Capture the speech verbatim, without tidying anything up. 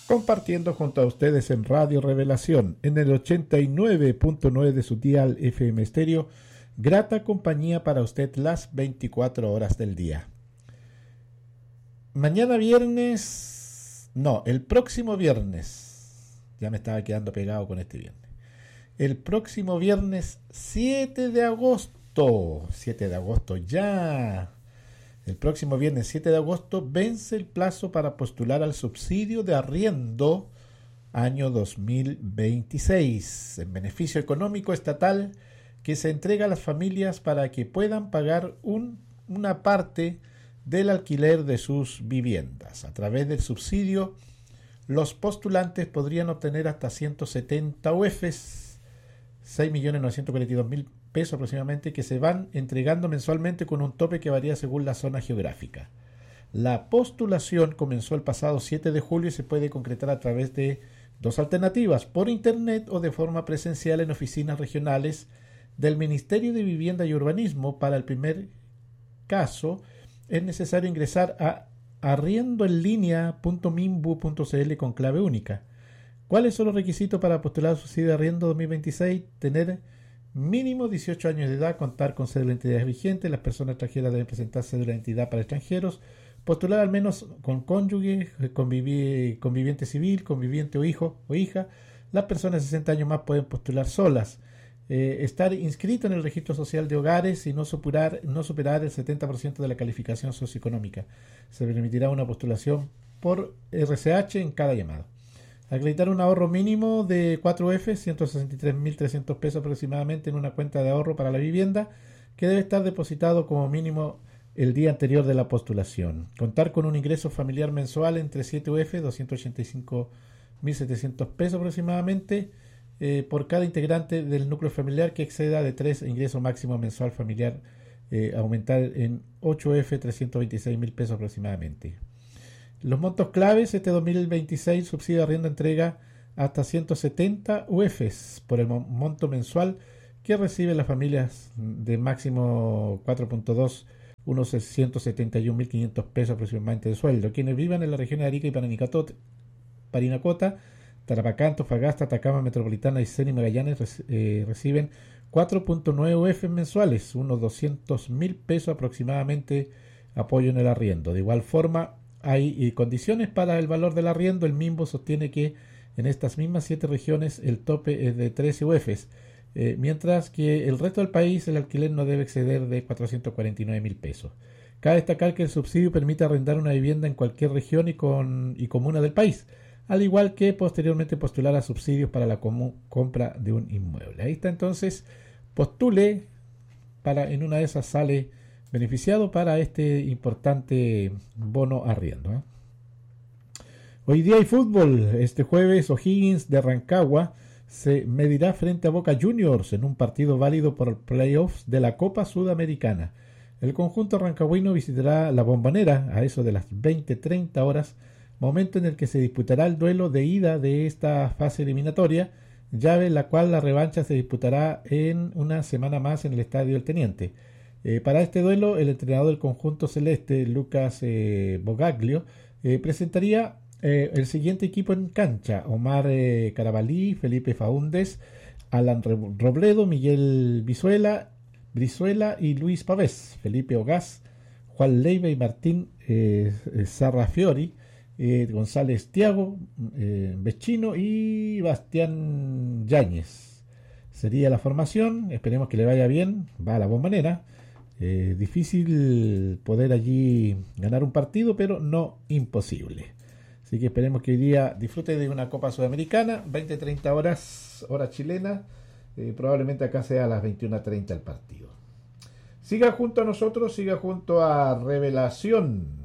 compartiendo junto a ustedes en Radio Revelación, en el ochenta y nueve punto nueve de su dial F M Estéreo, grata compañía para usted las veinticuatro horas del día. Mañana viernes, no, el próximo viernes, ya me estaba quedando pegado con este viernes, el próximo viernes siete de agosto, siete de agosto ya... El próximo viernes siete de agosto vence el plazo para postular al subsidio de arriendo año dos mil veintiséis, en beneficio económico estatal que se entrega a las familias para que puedan pagar un, una parte del alquiler de sus viviendas. A través del subsidio, los postulantes podrían obtener hasta ciento setenta U E Fs, seis millones novecientos cuarenta y dos mil pesos aproximadamente, que se van entregando mensualmente con un tope que varía según la zona geográfica. La postulación comenzó el pasado siete de julio y se puede concretar a través de dos alternativas, por internet o de forma presencial en oficinas regionales del Ministerio de Vivienda y Urbanismo. Para el primer caso es necesario ingresar a arriendoenlinea punto minbu punto cl con clave única. ¿Cuáles son los requisitos para postular subsidio de arriendo dos mil veintiséis? Tener mínimo dieciocho años de edad, contar con cédula de identidad vigente, las personas extranjeras deben presentar cédula de identidad para extranjeros, postular al menos con cónyuge, convivi- conviviente civil, conviviente o hijo o hija. Las personas de sesenta años más pueden postular solas, eh, estar inscrito en el registro social de hogares y no superar, no superar el setenta por ciento de la calificación socioeconómica. Se permitirá una postulación por R C H en cada llamado. Acreditar un ahorro mínimo de cuatro U E F, ciento sesenta y tres mil trescientos pesos aproximadamente, en una cuenta de ahorro para la vivienda, que debe estar depositado como mínimo el día anterior de la postulación. Contar con un ingreso familiar mensual entre siete U E F, doscientos ochenta y cinco mil setecientos pesos aproximadamente, eh, por cada integrante del núcleo familiar que exceda de tres ingreso máximo mensual familiar, eh, aumentar en ocho U E F, trescientos veintiséis mil pesos aproximadamente. Los montos claves: este dos mil veintiséis subsidio de arriendo entrega hasta ciento setenta U E Fs por el monto mensual que reciben las familias de máximo cuatro punto dos, unos ciento setenta y un mil quinientos pesos aproximadamente de sueldo. Quienes vivan en la región de Arica y Parinacota, Tarapacá, Antofagasta, Atacama Metropolitana, Aysén y Magallanes eh, reciben cuatro punto nueve U E Fs mensuales, unos doscientos mil pesos aproximadamente apoyo en el arriendo. De igual forma, hay condiciones para el valor del arriendo. El MIMBO sostiene que en estas mismas siete regiones el tope es de trece U E Fs, eh, mientras que el resto del país el alquiler no debe exceder de cuatrocientos cuarenta y nueve mil pesos. Cabe destacar que el subsidio permite arrendar una vivienda en cualquier región y, con, y comuna del país, al igual que posteriormente postular a subsidios para la compra de un inmueble. Ahí está, entonces, postule, para en una de esas sale beneficiado para este importante bono arriendo, ¿eh? Hoy día hay fútbol. Este jueves O'Higgins de Rancagua se medirá frente a Boca Juniors en un partido válido por playoffs de la Copa Sudamericana. El conjunto rancagüino visitará La Bombonera a eso de las veinte treinta horas, momento en el que se disputará el duelo de ida de esta fase eliminatoria, llave en la cual la revancha se disputará en una semana más en el Estadio El Teniente. Eh, para este duelo, el entrenador del conjunto celeste, Lucas eh, Bogaglio, eh, presentaría eh, el siguiente equipo en cancha: Omar eh, Carabalí, Felipe Faúndez, Alan Robledo, Miguel Brizuela, Brizuela y Luis Pavés, Felipe Ogaz, Juan Leiva y Martín eh, Sarrafiori, eh, González Tiago, eh, Bechino y Bastián Yáñez. Sería la formación. Esperemos que le vaya bien. Va a La Bombonera. Eh, difícil poder allí ganar un partido, pero no imposible. Así que esperemos que hoy día disfrute de una Copa Sudamericana, veinte treinta horas, hora chilena. Eh, probablemente acá sea a las veintiuna treinta el partido. Siga junto a nosotros, siga junto a Revelación.